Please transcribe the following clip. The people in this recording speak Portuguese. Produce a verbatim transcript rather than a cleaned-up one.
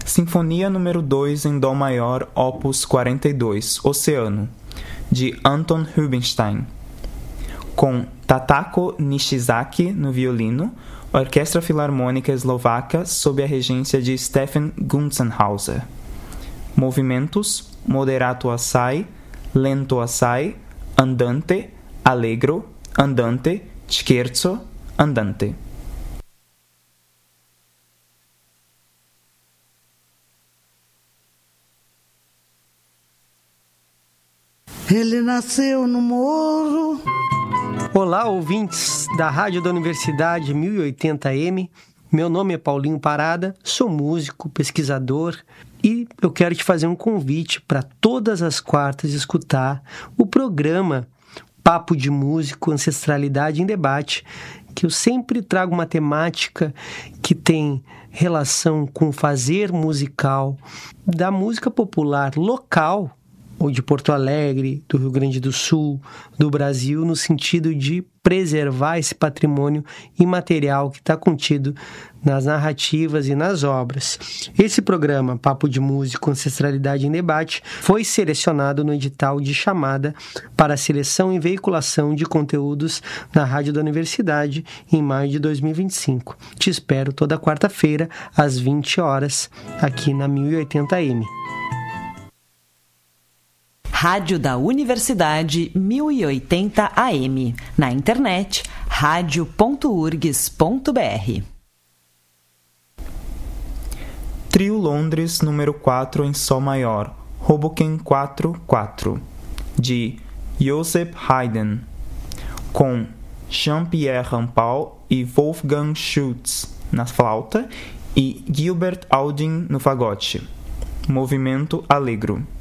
Sinfonia número dois em Dó maior, opus quarenta e dois, Oceano, de Anton Rubinstein, com Tatako Nishizaki no violino, Orquestra Filarmônica Eslovaca sob a regência de Stefan Gunzenhauser. Movimentos: moderato assai, lento assai, andante, allegro, andante, scherzo, andante. Ele nasceu no morro. Olá, ouvintes da Rádio da Universidade mil e oitenta A M. Meu nome é Paulinho Parada, sou músico, pesquisador e eu quero te fazer um convite para todas as quartas escutar o programa Papo de Músico, Ancestralidade em Debate, que eu sempre trago uma temática que tem relação com o fazer musical da música popular local, ou de Porto Alegre, do Rio Grande do Sul, do Brasil, no sentido de preservar esse patrimônio imaterial que está contido nas narrativas e nas obras. Esse programa, Papo de Músico, Ancestralidade em Debate, foi selecionado no edital de chamada para a seleção e veiculação de conteúdos na Rádio da Universidade em maio de dois mil e vinte e cinco. Te espero toda quarta-feira, às vinte horas, aqui na mil e oitenta A M. Rádio da Universidade mil e oitenta A M. Na internet, radio ponto urgs ponto br. Trio Londres número quatro em Sol maior, Hoboken quatro quatro, de Joseph Haydn, com Jean-Pierre Rampal e Wolfgang Schultz na flauta e Gilbert Aldin no fagote. Movimento allegro.